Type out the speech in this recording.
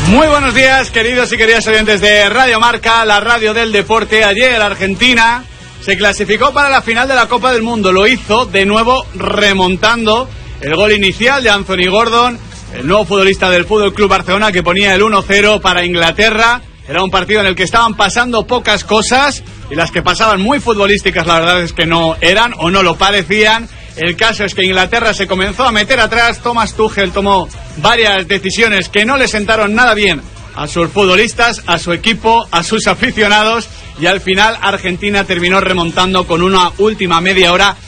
Muy buenos días, queridos y queridas oyentes de Radio Marca, la radio del deporte. Ayer Argentina se clasificó para la final de la Copa del Mundo. Lo hizo de nuevo remontando el gol inicial de Anthony Gordon, el nuevo futbolista del Fútbol Club Barcelona, que ponía el 1-0 para Inglaterra. Era un partido en el que estaban pasando pocas cosas y las que pasaban muy futbolísticas, la verdad es que no eran o no lo parecían. El caso es que Inglaterra se comenzó a meter atrás. Thomas Tuchel tomó varias decisiones que no le sentaron nada bien a sus futbolistas, a su equipo, a sus aficionados, y al final Argentina terminó remontando con una última media hora